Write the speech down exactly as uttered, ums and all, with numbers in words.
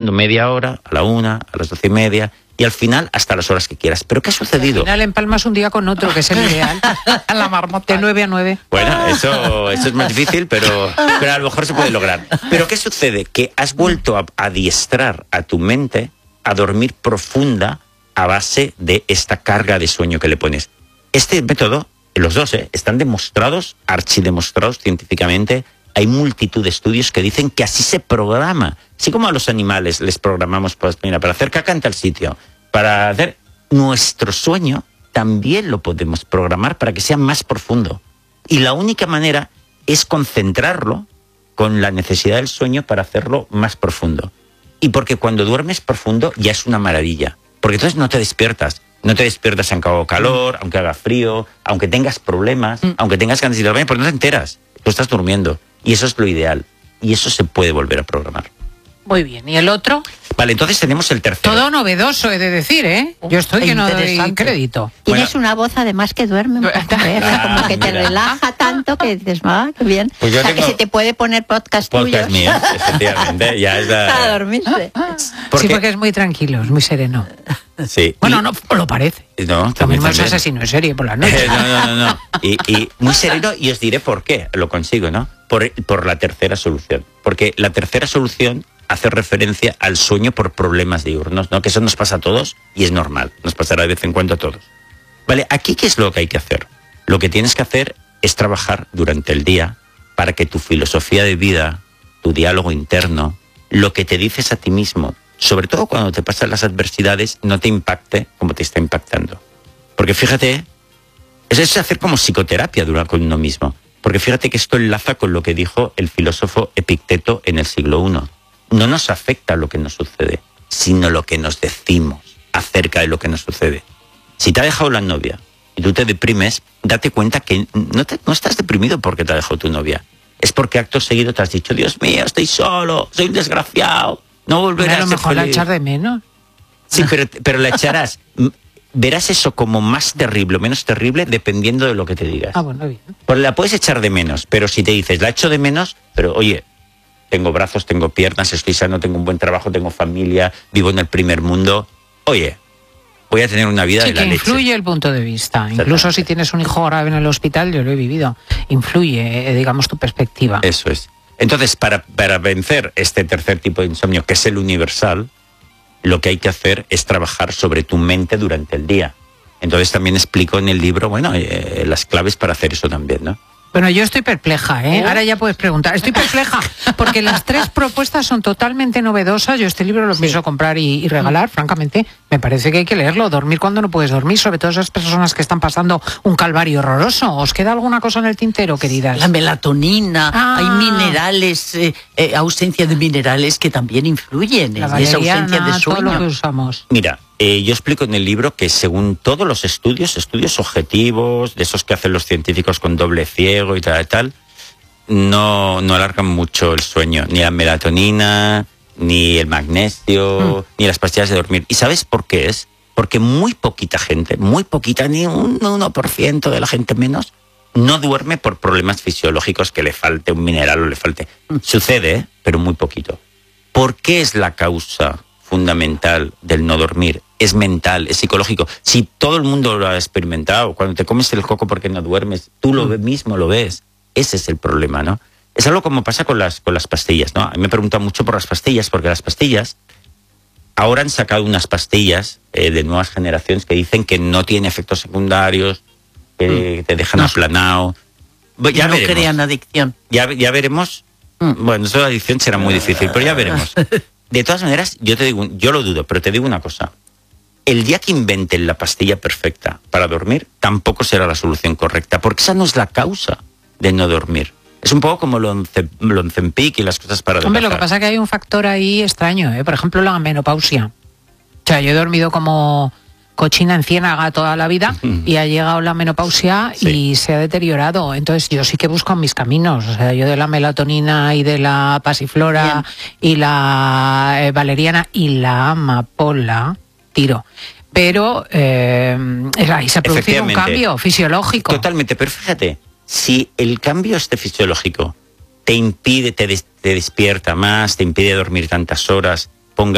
prolongando media hora, a la una, a las doce y media, y al final hasta las horas que quieras. ¿Pero qué ha sucedido? Al final empalmas un día con otro, que es el ideal. A la marmota. De nueve a nueve. Bueno, eso, eso es más difícil, pero, pero a lo mejor se puede lograr. ¿Pero qué sucede? Que has vuelto a adiestrar a tu mente a dormir profunda a base de esta carga de sueño que le pones. Este método, los dos, ¿eh? están demostrados, archidemostrados científicamente. Hay multitud de estudios que dicen que así se programa. Así como a los animales les programamos pues, mira, para hacer caca en tal sitio, para hacer nuestro sueño, también lo podemos programar para que sea más profundo. Y la única manera es concentrarlo con la necesidad del sueño para hacerlo más profundo. Y porque cuando duermes profundo ya es una maravilla. Porque entonces no te despiertas. No te despiertas aunque haga calor, aunque haga frío, aunque tengas problemas, mm. aunque tengas ganas de dormir, porque no te enteras. Tú estás durmiendo. Y eso es lo ideal. Y eso se puede volver a programar. Muy bien. ¿Y el otro? Vale, entonces tenemos el tercero. Todo novedoso, he de decir, ¿eh? Yo estoy que no doy crédito. Tienes Bueno. una voz además que duerme un poco, ¿eh? Ah, Como que te mira. relaja tanto que dices, ah, qué bien. Pues yo o sea, tengo que se te puede poner podcast, Podcast tuyos mío, efectivamente. Ya es la... para dormirse. Porque- Sí, porque es muy tranquilo, es muy sereno. Sí. Bueno, Y- no, lo parece. No, Lo también, mismo es también. asesino en serie por la noche. Eh, no, no, no, no. Y, y muy sereno, y os diré por qué lo consigo, ¿no? Por, por la tercera solución. Porque la tercera solución hace referencia al sueño por problemas diurnos, ¿no? Que eso nos pasa a todos y es normal. Nos pasará de vez en cuando a todos. Vale, aquí ¿qué es lo que hay que hacer? Lo que tienes que hacer es trabajar durante el día para que tu filosofía de vida, tu diálogo interno, lo que te dices a ti mismo, sobre todo cuando te pasan las adversidades, no te impacte como te está impactando. Porque fíjate, eso es hacer como psicoterapia dura con uno mismo. Porque fíjate que esto enlaza con lo que dijo el filósofo Epicteto en el siglo primero. No nos afecta lo que nos sucede, sino lo que nos decimos acerca de lo que nos sucede. Si te ha dejado la novia y tú te deprimes, date cuenta que no, te, no estás deprimido porque te ha dejado tu novia. Es porque acto seguido te has dicho, Dios mío, estoy solo, soy un desgraciado, no volveré A a lo ser mejor la feliz. echar de menos. Sí, pero, pero la echarás. Verás eso como más terrible o menos terrible dependiendo de lo que te digas. Ah, bueno, bien. Pues la puedes echar de menos, pero si te dices, la echo de menos, pero oye, tengo brazos, tengo piernas, estoy sano, tengo un buen trabajo, tengo familia, vivo en el primer mundo, oye, voy a tener una vida Sí, de la que leche. influye el punto de vista. Incluso Exactamente. si tienes un hijo grave en el hospital, yo lo he vivido, influye, eh, digamos, tu perspectiva. Eso es. Entonces, para, para vencer este tercer tipo de insomnio, que es el universal, lo que hay que hacer es trabajar sobre tu mente durante el día. Entonces también explico en el libro, bueno, eh, las claves para hacer eso también, ¿no? Bueno, yo estoy perpleja, ¿eh? Oh. Ahora ya puedes preguntar. Estoy perpleja porque las tres propuestas son totalmente novedosas. Yo este libro lo pienso comprar y, y regalar, francamente. Me parece que hay que leerlo. Dormir cuando no puedes dormir, sobre todo esas personas que están pasando un calvario horroroso. ¿Os queda alguna cosa en el tintero, queridas? La melatonina, Ah. hay minerales, eh, eh, ausencia de minerales que también influyen en La esa ausencia valeriana, de todo lo que sueño. usamos. Mira, eh, yo explico en el libro que según todos los estudios, estudios objetivos, de esos que hacen los científicos con doble ciego y tal, tal, no, no alargan mucho el sueño, ni la melatonina, ni el magnesio, mm. ni las pastillas de dormir. ¿Y sabes por qué es? Porque muy poquita gente, muy poquita, ni un uno por ciento de la gente menos, no duerme por problemas fisiológicos, que le falte un mineral o le falte. Mm. Sucede, ¿eh? Pero muy poquito. ¿Por qué es la causa fundamental del no dormir? Es mental, es psicológico. Si todo el mundo lo ha experimentado, cuando te comes el coco porque no duermes, tú lo mm. mismo lo ves. Ese es el problema, ¿no? Es algo como pasa con las, con las pastillas, ¿no? A mí me preguntan mucho por las pastillas, porque las pastillas, ahora han sacado unas pastillas eh, de nuevas generaciones que dicen que no tienen efectos secundarios, que mm. te dejan no, aplanado. Ya no veremos. crean adicción. Ya, ya veremos. Mm. Bueno, eso de adicción será muy difícil, pero ya veremos. De todas maneras, yo te digo, yo lo dudo, pero te digo una cosa. El día que inventen la pastilla perfecta para dormir, tampoco será la solución correcta, porque esa no es la causa de no dormir. Es un poco como el Ozempic y las cosas para dormir. Hombre, lo que pasa es que hay un factor ahí extraño, ¿eh? Por ejemplo, la menopausia. O sea, yo he dormido como cochina en ciénaga toda la vida y ha llegado la menopausia sí. y se ha deteriorado. Entonces yo sí que busco mis caminos. O sea, yo de la melatonina y de la pasiflora Bien. y la eh, valeriana y la amapola tiro. Pero eh, ahí se ha producido un cambio fisiológico. Totalmente, pero fíjate, si el cambio este fisiológico te impide, te, des, te despierta más, te impide dormir tantas horas,